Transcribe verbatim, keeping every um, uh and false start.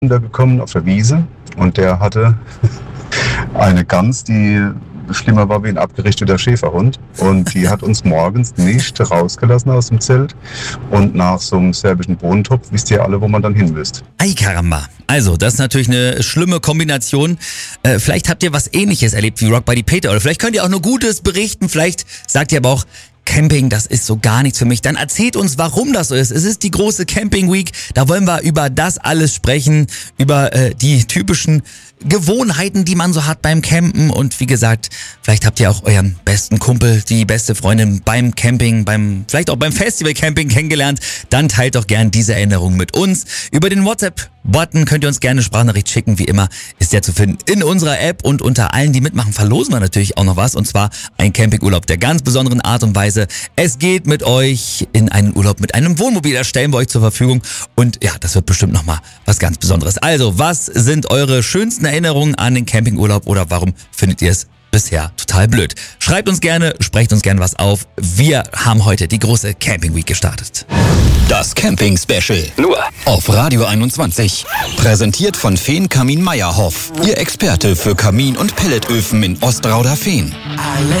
gekommen auf der Wiese und der hatte eine Gans, die schlimmer war wie ein abgerichteter Schäferhund. Und die hat uns morgens nicht rausgelassen aus dem Zelt. Und nach so einem serbischen Bohnentopf wisst ihr alle, wo man dann hin müsst. Ei Caramba. Also, das ist natürlich eine schlimme Kombination. Äh, vielleicht habt ihr was Ähnliches erlebt wie Rock Buddy Peter. Oder vielleicht könnt ihr auch nur Gutes berichten. Vielleicht sagt ihr aber auch, Camping, das ist so gar nichts für mich. Dann erzählt uns, warum das so ist. Es ist die große Camping Week. Da wollen wir über das alles sprechen. Über äh, die typischen Gewohnheiten, die man so hat beim Campen. Und wie gesagt, vielleicht habt ihr auch euren besten Kumpel, die beste Freundin beim Camping, beim vielleicht auch beim Festival Camping kennengelernt. Dann teilt doch gern diese Erinnerung mit uns. Über den WhatsApp-Button könnt ihr uns gerne eine Sprachnachricht schicken. Wie immer ist der zu finden in unserer App. Und unter allen, die mitmachen, verlosen wir natürlich auch noch was. Und zwar ein Campingurlaub der ganz besonderen Art und Weise. Es geht mit euch in einen Urlaub mit einem Wohnmobil. Das stellen wir euch zur Verfügung. Und ja, das wird bestimmt nochmal was ganz Besonderes. Also, was sind eure schönsten Erinnerungen an den Campingurlaub oder warum findet ihr es bisher total blöd? Schreibt uns gerne, sprecht uns gerne was auf. Wir haben heute die große Camping Week gestartet. Das Camping Special. Nur auf Radio einundzwanzig. Präsentiert von Fehn Kamin Meyerhoff. Ihr Experte für Kamin- und Pelletöfen in Ostrauder-Fehn.